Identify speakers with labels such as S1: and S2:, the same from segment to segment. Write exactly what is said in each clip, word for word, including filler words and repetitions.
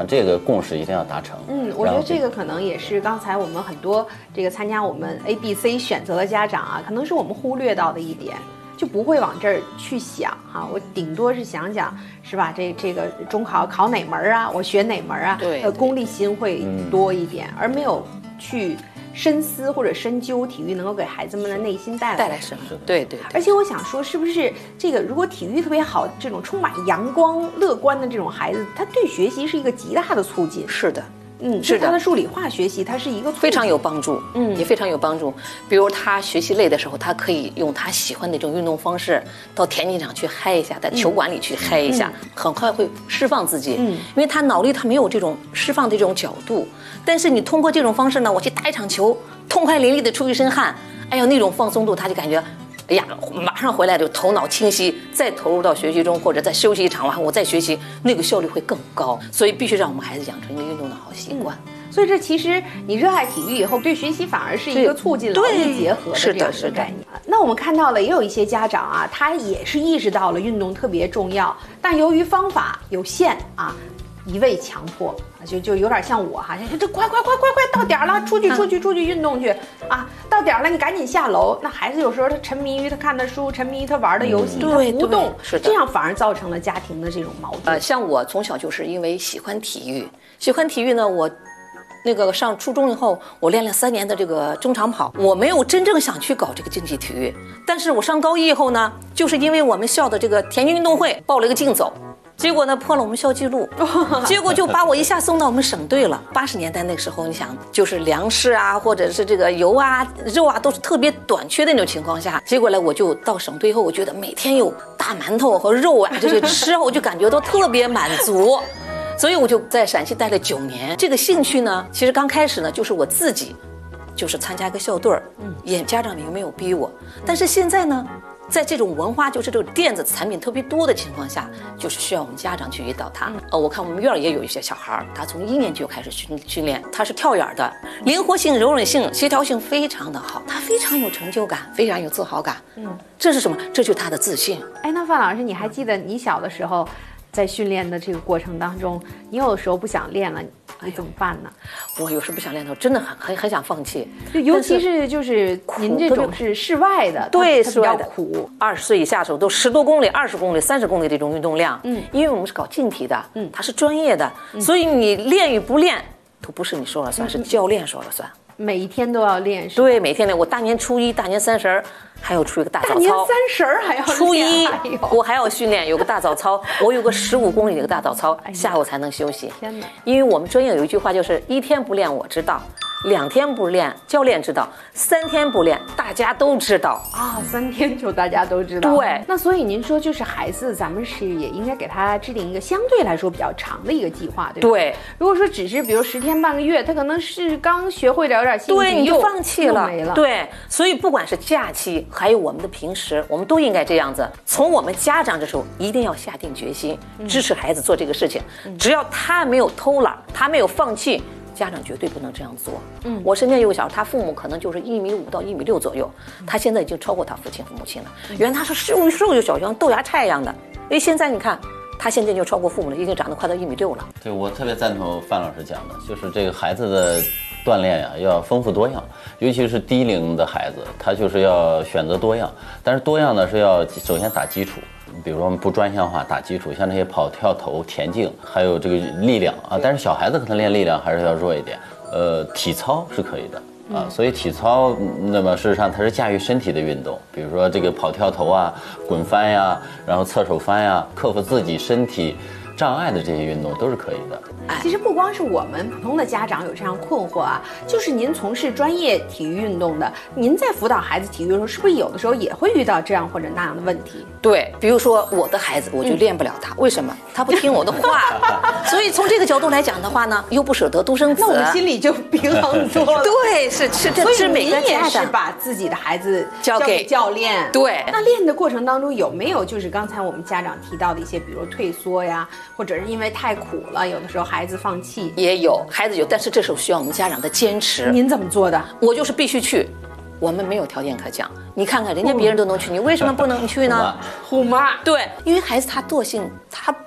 S1: 上这个共识一定要达成。
S2: 嗯，我觉得这个可能也是刚才我们很多这个参加我们 A B C 选择的家长啊，可能是我们忽略到的一点。就不会往这儿去想哈，我顶多是想想是吧？这这个中考考哪门啊？我学哪门啊？
S3: 对，
S2: 呃，功利心会多一点，嗯、而没有去深思或者深究体育能够给孩子们的内心带来
S3: 带来什么？对 对, 对。
S2: 而且我想说，是不是这个如果体育特别好，这种充满阳光、乐观的这种孩子，他对学习是一个极大的促进。
S3: 是的。
S2: 嗯，是他的数理化学习，它是一个
S3: 非常有帮助，嗯，也非常有帮助。比如他学习累的时候，他可以用他喜欢的那种运动方式，到田径场去嗨一下，在球馆里去嗨一下，嗯、很快会释放自己。嗯，因为他脑力他没有这种释放的这种角度，但是你通过这种方式呢，我去打一场球，痛快淋漓的出一身汗，哎呦，那种放松度，他就感觉。哎呀，马上回来就头脑清晰，再投入到学习中，或者再休息一场完，我再学习，那个效率会更高。所以必须让我们孩子养成一个运动的好习惯。
S2: 嗯、所以这其实你热爱体育以后，对学习反而是一个促进劳逸结合的这样的概念。那我们看到了，也有一些家长啊，他也是意识到了运动特别重要，但由于方法有限啊。一味强迫，就就有点像我哈，这快快快快快到点了，出去出去出去运动去啊！到点了，你赶紧下楼。那孩子有时候他沉迷于他看的书，沉迷于他玩的游戏，他不动，
S3: 是的，
S2: 这样反而造成了家庭的这种矛盾。
S3: 呃，像我从小就是因为喜欢体育，喜欢体育呢，我那个上初中以后，我练了三年的这个中长跑，我没有真正想去搞这个竞技体育。但是我上高一以后呢，就是因为我们校的这个田径运动会报了一个竞走。结果呢，破了我们校纪录，结果就把我一下送到我们省队了。八十年代那个时候，你想，就是粮食啊，或者是这个油啊、肉啊，都是特别短缺的那种情况下，结果呢，我就到省队以后，我觉得每天有大馒头和肉啊这些吃，我就感觉到特别满足。所以我就在陕西待了九年。这个兴趣呢，其实刚开始呢，就是我自己，就是参加一个校队儿，嗯，也家长也没有逼我。但是现在呢？在这种文化，就是这种电子产品特别多的情况下，就是需要我们家长去引导他。呃，我看我们院儿也有一些小孩，他从一年级就开始训训练，他是跳远的，灵活性、柔韧性、协调性非常的好，他非常有成就感，非常有自豪感。嗯，这是什么？这就是他的自信。
S2: 哎，那范老师，你还记得你小的时候？在训练的这个过程当中，你有的时候不想练了，你怎么办呢？
S3: 我有时不想练的，真的很很很想放弃。
S2: 就尤其是就是您这种是室外的，
S3: 对，
S2: 是比较苦。
S3: 二十岁以下的时候都十多公里、二十公里、三十公里这种运动量，嗯，因为我们是搞竞体的，嗯，他是专业的，嗯、所以你练与不练都不是你说了算，是教练说了算。
S2: 每一天都要练，是
S3: 对，每天练。我大年初一、大年三十儿还要出一个大早操。
S2: 大年三十儿还要练，
S3: 初一我还要训练，有个大早操，我有个十五公里的一个大早操，哎、下午才能休息。天哪！因为我们专业有一句话，就是一天不练我知道，两天不练教练知道，三天不练大家都知道
S2: 啊！三天就大家都知道。
S3: 对，
S2: 那所以您说就是孩子，咱们是也应该给他制定一个相对来说比较长的一个计划，对吧？
S3: 对。
S2: 如果说只是比如十天半个月，他可能是刚学会了有点兴趣，
S3: 对，你就放弃了，
S2: 没了。
S3: 对，所以不管是假期，还有我们的平时，我们都应该这样子。从我们家长这时候一定要下定决心，支持孩子做这个事情。嗯、只要他没有偷懒，他没有放弃。家长绝对不能这样做。嗯，我身边有个小孩，他父母可能就是一米五到一米六左右，他现在已经超过他父亲和母亲了。原来他是瘦瘦小像豆芽菜一样的，哎，现在你看，他现在就超过父母了，已经长得快到一米六了。
S1: 对，我特别赞同范老师讲的，就是这个孩子的锻炼呀、啊，要丰富多样，尤其是低龄的孩子，他就是要选择多样。但是多样呢是要首先打基础。比如说我们不专项化打基础，像那些跑跳投田径，还有这个力量啊，但是小孩子可能练力量还是要弱一点。呃，体操是可以的啊，所以体操那么事实上它是驾驭身体的运动，比如说这个跑跳投啊、滚翻呀，然后侧手翻呀，克服自己身体障碍的这些运动都是可以的。
S2: 其实不光是我们普通的家长有这样困惑啊，就是您从事专业体育运动的，您在辅导孩子体育的时候，是不是有的时候也会遇到这样或者那样的问题？
S3: 对，比如说我的孩子，我就练不了他，嗯、为什么？他不听我的话。所以从这个角度来讲的话呢，又不舍得独生子，
S2: 那我们心里就平衡多了。
S3: 对，是是，这是每个家长。
S2: 所以您也是把自己的孩子交给教练。
S3: 对。
S2: 那练的过程当中有没有就是刚才我们家长提到的一些，比如退缩呀，或者是因为太苦了，有的时候孩子放弃？
S3: 也有，孩子有，但是这时候需要我们家长的坚持。
S2: 您怎么做的？
S3: 我就是必须去。我们没有条件可讲，你看看人家别人都能去，你为什么不能去呢？
S2: 虎妈，
S3: 对，因为孩子他惰性，他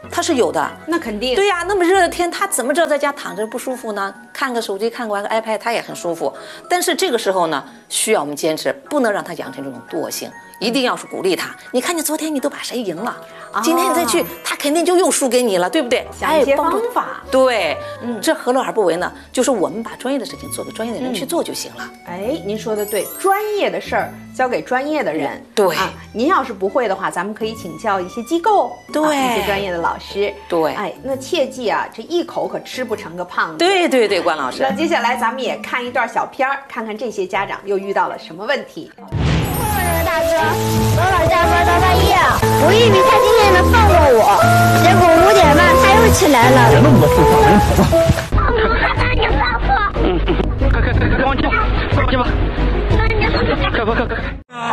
S3: 它是有的。
S2: 那肯定。
S3: 对呀，那么热的天，他怎么知道在家躺着不舒服呢？看个手机，看个 iPad， 他也很舒服。但是这个时候呢，需要我们坚持，不能让他养成这种惰性，一定要是鼓励他。你看，你昨天你都把谁赢了，
S2: 啊、
S3: 今天你再去，他肯定就又输给你了，对不对？
S2: 想一些方法。
S3: 对，嗯，这何乐而不为呢？就是我们把专业的事情做给专业的人去做就行了。
S2: 哎，您说的对，专业的事儿交给专业的人。
S3: 对、
S2: 啊，您要是不会的话，咱们可以请教一些机构，
S3: 对、
S2: 啊，一些专业的老师。
S3: 对，
S2: 哎，那切记啊，这一口可吃不成个胖子。
S3: 对对对，关老师。
S2: 那接下来咱们也看一段小片儿，看看这些家长又遇到了什么问题。
S4: 大哥，我老家玩到半夜，我以为他今天能放过我，结果五点半他又起来了。
S5: 别那么多废话，人跑吧。
S4: 我害怕你放错。
S5: 嗯嗯，快快快快往前吧，往前吧。
S4: 那你
S5: 快快快快。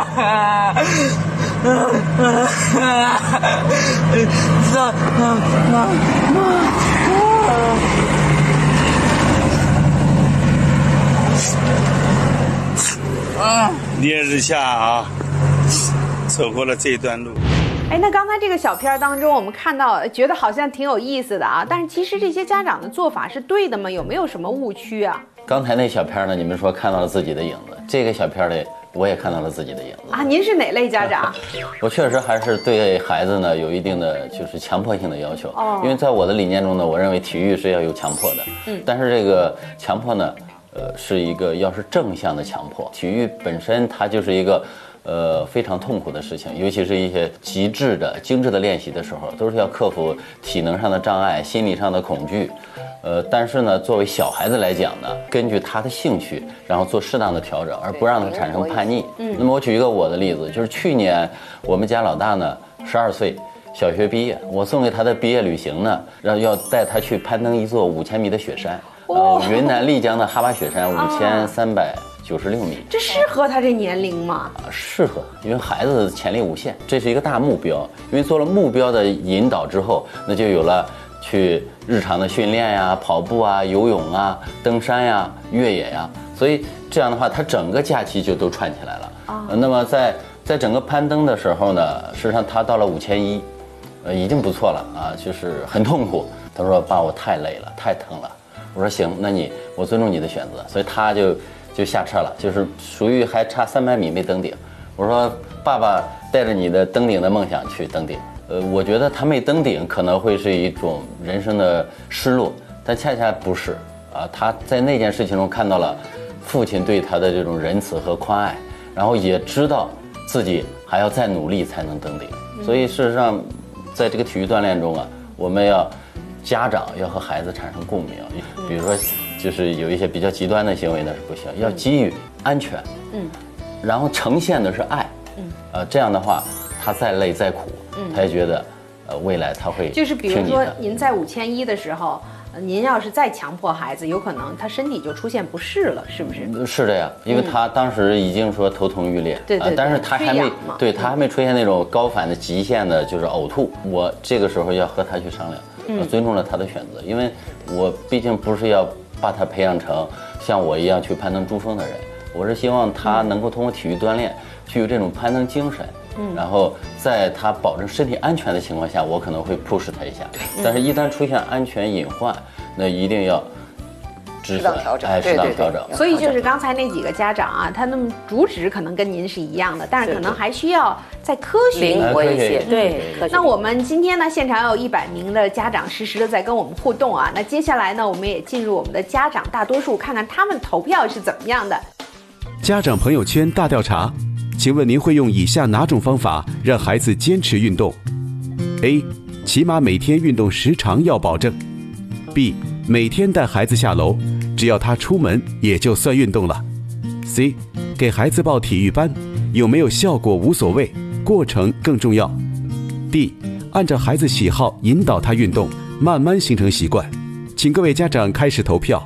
S6: 烈日下啊，走过了这一段路。
S2: 哎，那刚才这个小片当中，我们看到，觉得好像挺有意思的啊。但是其实这些家长的做法是对的吗？有没有什么误区啊？
S1: 刚才那小片呢，你们说看到了自己的影子，这个小片里我也看到了自己的影子
S2: 啊。您是哪类家长？
S1: 我确实还是对孩子呢有一定的就是强迫性的要求，哦，因为在我的理念中呢，我认为体育是要有强迫的，嗯，但是这个强迫呢，呃，是一个要是正向的强迫。体育本身它就是一个。呃，非常痛苦的事情，尤其是一些极致的、精致的练习的时候，都是要克服体能上的障碍、心理上的恐惧。呃，但是呢，作为小孩子来讲呢，根据他的兴趣，然后做适当的调整，而不让他产生叛逆。嗯，那么我举一个我的例子，就是去年我们家老大呢，十二岁，小学毕业，我送给他的毕业旅行呢，然后要带他去攀登一座五千米的雪山，呃，云南丽江的哈巴雪山，五千三百。九十六米，
S2: 这适合他这年龄吗？
S1: 啊，适合，因为孩子潜力无限，这是一个大目标。因为做了目标的引导之后，那就有了去日常的训练呀、跑步啊、游泳啊、登山呀、越野呀，所以这样的话，他整个假期就都串起来了啊。那么在在整个攀登的时候呢，实际上他到了五千一，呃，已经不错了啊，就是很痛苦。他说：“爸，我太累了，太疼了。”我说：“行，那你我尊重你的选择。”所以他就。就下撤了，就是属于还差三百米没登顶。我说爸爸带着你的登顶的梦想去登顶。呃，我觉得他没登顶可能会是一种人生的失落，但恰恰不是啊。他在那件事情中看到了父亲对他的这种仁慈和宽爱，然后也知道自己还要再努力才能登顶。所以事实上，在这个体育锻炼中啊，我们要家长要和孩子产生共鸣，比如说。就是有一些比较极端的行为呢是不行，要给予安全，嗯，然后呈现的是爱，嗯，呃，这样的话，他再累再苦，嗯，他也觉得，呃，未来他会
S2: 就是比如说您在五千一的时候，您要是再强迫孩子，有可能他身体就出现不适了，是不是？
S1: 是这样，因为他当时已经说头疼欲裂，
S2: 对对，
S1: 但是他还没，对他还没出现那种高反的极限的，就是呕吐。我这个时候要和他去商量，我尊重了他的选择，因为我毕竟不是要。把他培养成像我一样去攀登珠峰的人，我是希望他能够通过体育锻炼具有这种攀登精神，嗯，然后在他保证身体安全的情况下，我可能会 push 他一下，但是一旦出现安全隐患，那一定要
S3: 适当调整，
S1: 哎，适当调整。
S2: 所以就是刚才那几个家长啊，他们主旨可能跟您是一样的，但是可能还需要再科学
S3: 灵活一些。对，
S2: 那我们今天呢，现场有一百名的家长实时的在跟我们互动啊。那接下来呢，我们也进入我们的家长大多数，看看他们投票是怎么样的。
S7: 家长朋友圈大调查，请问您会用以下哪种方法让孩子坚持运动 ？A. 起码每天运动时长要保证。B. 每天带孩子下楼，只要他出门也就算运动了。C. 给孩子报体育班，有没有效果无所谓，过程更重要。D. 按照孩子喜好引导他运动，慢慢形成习惯。请各位家长开始投票。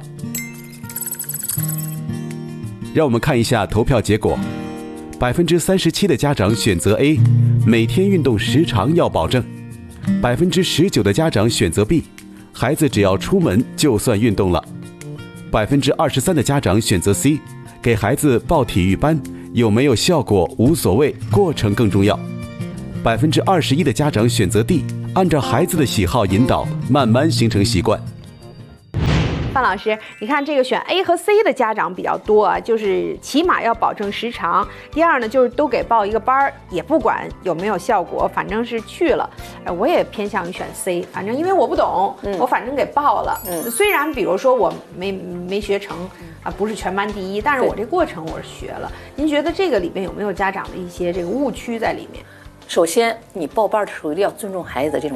S7: 让我们看一下投票结果，百分之三十七的家长选择 A， 每天运动时长要保证；百分之十九的家长选择 B， 孩子只要出门就算运动了；百分之二十三的家长选择 C， 给孩子报体育班，有没有效果无所谓，过程更重要； 百分之二十一的家长选择 D， 按照孩子的喜好引导，慢慢形成习惯。
S2: 范老师，你看这个选 A 和 C 的家长比较多啊，就是起码要保证时长。第二呢，就是都给报一个班儿，也不管有没有效果，反正是去了。哎，我也偏向于选 C， 反正因为我不懂，嗯、我反正给报了。嗯，虽然比如说我没没学成啊，不是全班第一，但是我这过程我是学了。您觉得这个里面有没有家长的一些这个误区在里面？
S3: 首先，你报班的时候一定要尊重孩子的这种